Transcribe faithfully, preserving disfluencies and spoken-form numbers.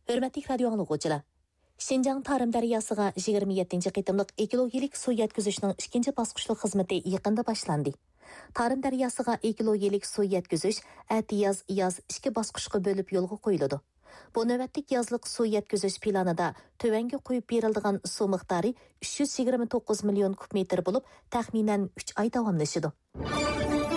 Hürmetli radyo anlıqçılar. Şinjan Tarım Daryasıga yigirma yettinchi qitimliq ekologilik su yetkizishning ikkinchi bosqichli xizmati yaqinda boshlandi. Tarım Daryasıga ekologilik su yetkizish atiyaz yoz ikki bosqichga bo'lib yo'lga qo'yiladi. Bu navbatlik yozliq su yetkizish planida tövanga qo'yib beriladigan su miqdori uch yuz yigirma to'qqiz million kub metr bo'lib, taxminan uch oy davomlashadi.